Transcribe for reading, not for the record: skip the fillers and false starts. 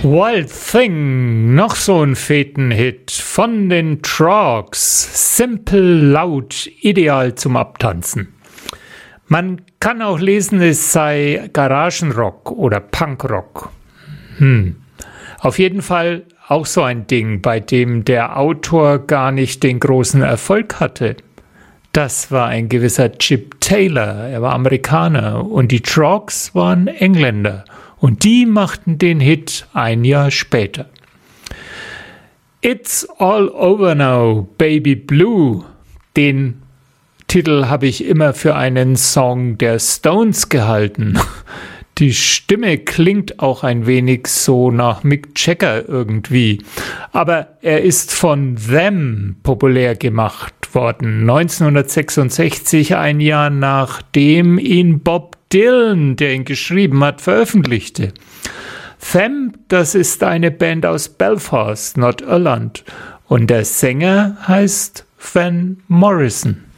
Wild Thing, noch so ein Fetenhit von den Troggs. Simpel, laut, ideal zum Abtanzen. Man kann auch lesen, es sei Garagenrock oder Punkrock. Auf jeden Fall auch so ein Ding, bei dem der Autor gar nicht den großen Erfolg hatte. Das war ein gewisser Chip Taylor, er war Amerikaner und die Troggs waren Engländer. Und die machten den Hit ein Jahr später. It's All Over Now, Baby Blue. Den Titel habe ich immer für einen Song der Stones gehalten. Die Stimme klingt auch ein wenig so nach Mick Jagger irgendwie. Aber er ist von Them populär gemacht worden. 1966, ein Jahr nachdem ihn Bob Dylan, der ihn geschrieben hat, veröffentlichte. Them, das ist eine Band aus Belfast, Nordirland. Und der Sänger heißt Van Morrison.